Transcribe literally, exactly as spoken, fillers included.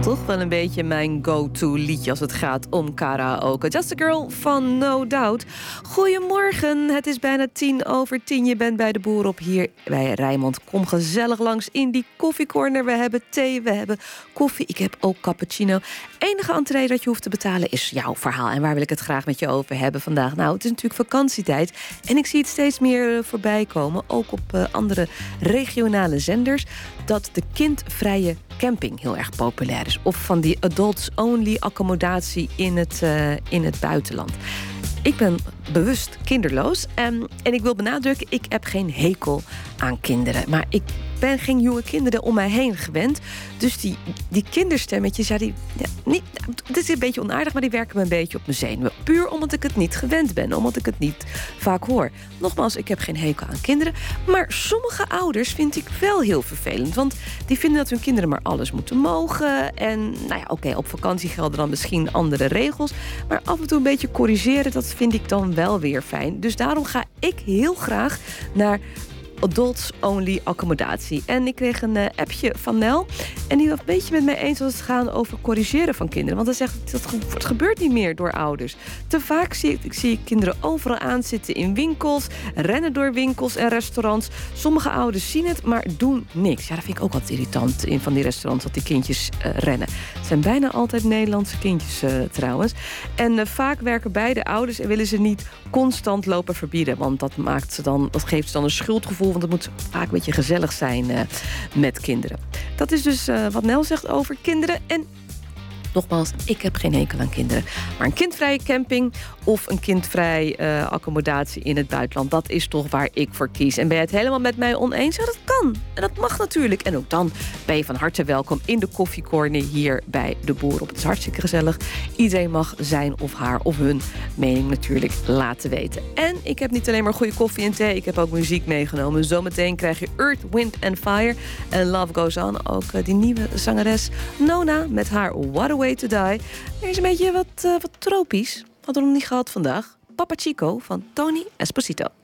Toch wel een beetje mijn go-to liedje als het gaat om karaoke. Just a Girl van No Doubt. Goedemorgen, het is bijna tien over tien. Je bent bij de Boer op hier bij Rijnmond. Kom gezellig langs in die koffiecorner. We hebben thee, we hebben koffie. Ik heb ook cappuccino. Enige entree dat je hoeft te betalen is jouw verhaal. En waar wil ik het graag met je over hebben vandaag? Nou, het is natuurlijk vakantietijd. En ik zie het steeds meer voorbij komen. Ook op uh, andere regionale zenders. Dat de kindvrije camping heel erg populair is. Of van die adults-only accommodatie in het, uh, in het buitenland. Ik ben bewust kinderloos. En, en ik wil benadrukken, ik heb geen hekel aan kinderen. Maar ik ben geen jonge kinderen om mij heen gewend. Dus die, die kinderstemmetjes, ja, die, ja, niet, het is een beetje onaardig, maar die werken me een beetje op mijn zenuwen. Puur omdat ik het niet gewend ben, omdat ik het niet vaak hoor. Nogmaals, ik heb geen hekel aan kinderen. Maar sommige ouders vind ik wel heel vervelend. Want die vinden dat hun kinderen maar alles moeten mogen. En nou ja, oké, okay, op vakantie gelden dan misschien andere regels. Maar af en toe een beetje corrigeren, dat vind ik dan wel weer fijn. Dus daarom ga ik heel graag naar adults-only accommodatie. En ik kreeg een uh, appje van Nel. En die was een beetje met mij eens als het gaat over corrigeren van kinderen. Want hij zegt, dat het gebeurt niet meer door ouders. Te vaak zie ik, ik zie kinderen overal aanzitten in winkels, rennen door winkels en restaurants. Sommige ouders zien het, maar doen niks. Ja, dat vind ik ook wat irritant in van die restaurants, dat die kindjes uh, rennen. Het zijn bijna altijd Nederlandse kindjes uh, trouwens. En uh, vaak werken beide ouders en willen ze niet constant lopen verbieden. Want dat, maakt ze dan, dat geeft ze dan een schuldgevoel. Want het moet vaak een beetje gezellig zijn uh, met kinderen. Dat is dus uh, wat Nel zegt over kinderen. En nogmaals, ik heb geen hekel aan kinderen. Maar een kindvrije camping of een kindvrij uh, accommodatie in het buitenland, dat is toch waar ik voor kies. En ben je het helemaal met mij oneens? Ja, dat kan. En dat mag natuurlijk. En ook dan ben je van harte welkom in de koffiecorner hier bij de Boer op. Het is hartstikke gezellig. Iedereen mag zijn of haar of hun mening natuurlijk laten weten. En ik heb niet alleen maar goede koffie en thee. Ik heb ook muziek meegenomen. Zometeen krijg je Earth, Wind and Fire en Love Goes On. Ook uh, die nieuwe zangeres Nona met haar What a Way to Die. Er is een beetje wat, uh, wat tropisch. Hadden we nog niet gehad vandaag. Papa Chico van Tony Esposito.